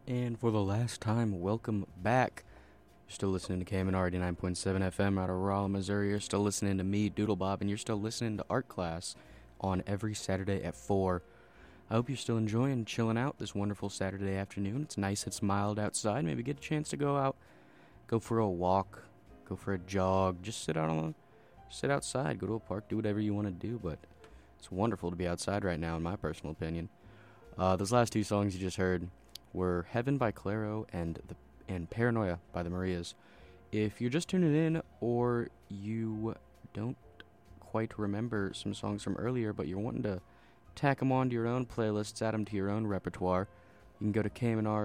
And for the last time, welcome back. You're still listening to KMNR 89.7 FM out of Rolla, Missouri. You're still listening to me, Doodle Bob, and you're still listening to Art Class on every Saturday at 4. I hope you're still enjoying chilling out this wonderful Saturday afternoon. It's nice, it's mild outside. Maybe get a chance to go out, go for a walk, go for a jog. Just sit outside, go to a park, do whatever you want to do. But it's wonderful to be outside right now, in my personal opinion. Those last two songs you just heard were Heaven by Claro and Paranoia by the Marias. If you're just tuning in or you don't quite remember some songs from earlier, but you're wanting to tack them onto your own playlists, add them to your own repertoire, you can go to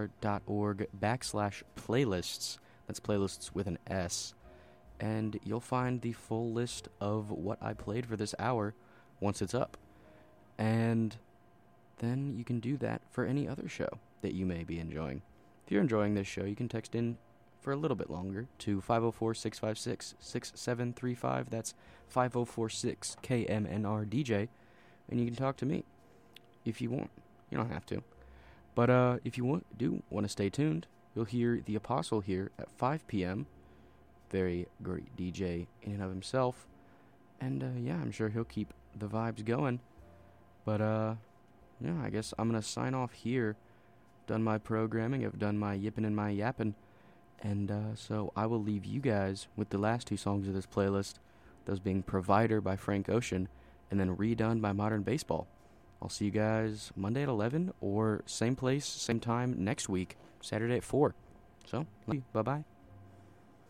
kmnr.org/playlists. That's playlists with an S. And you'll find the full list of what I played for this hour once it's up. And then you can do that for any other show that you may be enjoying. If you're enjoying this show, you can text in for a little bit longer to 504-656-6735. That's 5046-KMNR-DJ, and you can talk to me if you want. You don't have to. But if you do want to stay tuned, you'll hear The Apostle here at 5 p.m. Very great DJ in and of himself. And I'm sure he'll keep the vibes going. But I guess I'm going to sign off here. Done my programming, I've done my yipping and my yapping, and so I will leave you guys with the last two songs of this playlist, those being Provider by Frank Ocean, and then Redone by Modern Baseball. I'll see you guys Monday at 11, or same place, same time next week, Saturday at 4. So, bye-bye.